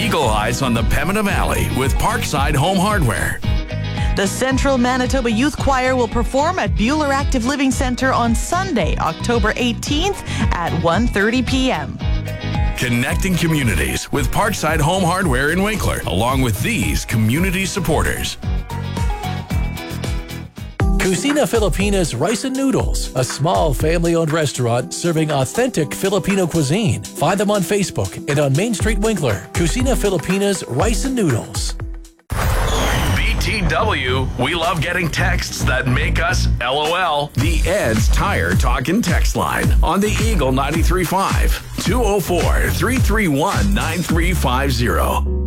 Eagle Eyes on the Pembina Valley with Parkside Home Hardware. The Central Manitoba Youth Choir will perform at Buhler Active Living Centre on Sunday, October 18th at 1:30 p.m. Connecting communities with Parkside Home Hardware in Winkler, along with these community supporters. Cucina Filipina's Rice and Noodles, a small family-owned restaurant serving authentic Filipino cuisine. Find them on Facebook and on Main Street, Winkler. Cucina Filipina's Rice and Noodles. BTW, we love getting texts that make us LOL. The Ed's Tire Talk and Text line on the Eagle 93.5, 204-331-9350.